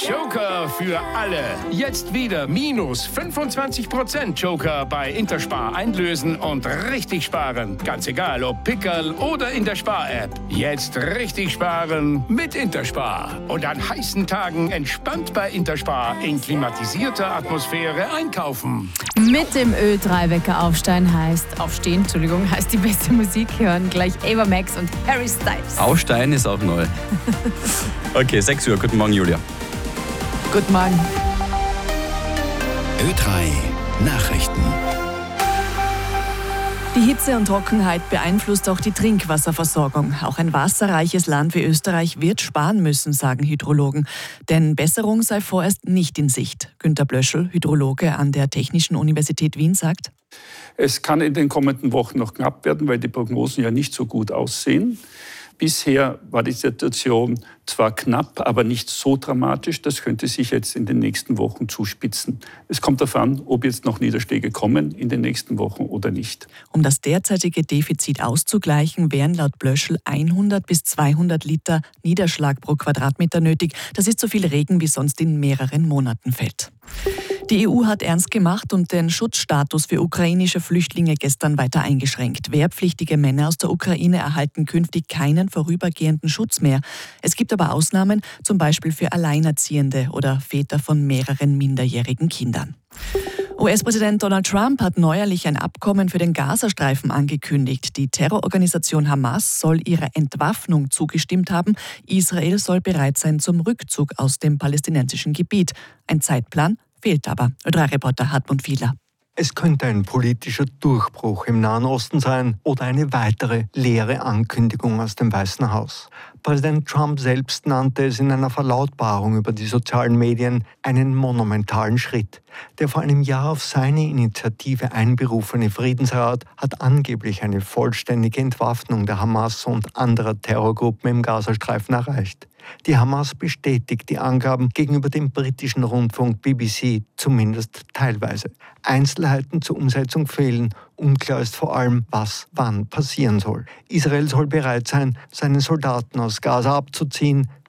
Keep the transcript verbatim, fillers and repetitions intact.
Joker für alle. Jetzt wieder minus fünfundzwanzig Prozent Joker bei Interspar einlösen und richtig sparen. Ganz egal, ob Pickerl oder in der Spar-App. Jetzt richtig sparen mit Interspar. Und an heißen Tagen entspannt bei Interspar in klimatisierter Atmosphäre einkaufen. Mit dem Ö drei Wecker aufstehen heißt, aufstehen, Entschuldigung, heißt die beste Musik hören. Gleich Ava Max und Harry Styles. Aufstehen ist auch neu. Okay, sechs Uhr. Guten Morgen, Julia. Guten Morgen. Ö drei Nachrichten. Die Hitze und Trockenheit beeinflusst auch die Trinkwasserversorgung. Auch ein wasserreiches Land wie Österreich wird sparen müssen, sagen Hydrologen. Denn Besserung sei vorerst nicht in Sicht. Günter Blöschel, Hydrologe an der Technischen Universität Wien, sagt: Es kann in den kommenden Wochen noch knapp werden, weil die Prognosen ja nicht so gut aussehen. Bisher war die Situation zwar knapp, aber nicht so dramatisch. Das könnte sich jetzt in den nächsten Wochen zuspitzen. Es kommt darauf an, ob jetzt noch Niederschläge kommen in den nächsten Wochen oder nicht. Um das derzeitige Defizit auszugleichen, wären laut Blöschel hundert bis zweihundert Liter Niederschlag pro Quadratmeter nötig. Das ist so viel Regen, wie sonst in mehreren Monaten fällt. Die E U hat ernst gemacht und den Schutzstatus für ukrainische Flüchtlinge gestern weiter eingeschränkt. Wehrpflichtige Männer aus der Ukraine erhalten künftig keinen vorübergehenden Schutz mehr. Es gibt aber Ausnahmen, zum Beispiel für Alleinerziehende oder Väter von mehreren minderjährigen Kindern. U S-Präsident Donald Trump hat neuerlich ein Abkommen für den Gazastreifen angekündigt. Die Terrororganisation Hamas soll ihrer Entwaffnung zugestimmt haben. Israel soll bereit sein zum Rückzug aus dem palästinensischen Gebiet. Ein Zeitplan fehlt aber. Ö drei Reporter Hartmut Fiedler. Es könnte ein politischer Durchbruch im Nahen Osten sein oder eine weitere leere Ankündigung aus dem Weißen Haus. Präsident Trump selbst nannte es in einer Verlautbarung über die sozialen Medien einen monumentalen Schritt. Der vor einem Jahr auf seine Initiative einberufene Friedensrat hat angeblich eine vollständige Entwaffnung der Hamas und anderer Terrorgruppen im Gazastreifen erreicht. Die Hamas bestätigt die Angaben gegenüber dem britischen Rundfunk B B C, zumindest teilweise. Einzelheiten zur Umsetzung fehlen. Unklar ist vor allem, was wann passieren soll. Israel soll bereit sein, seine Soldaten aus Gaza abzuziehen.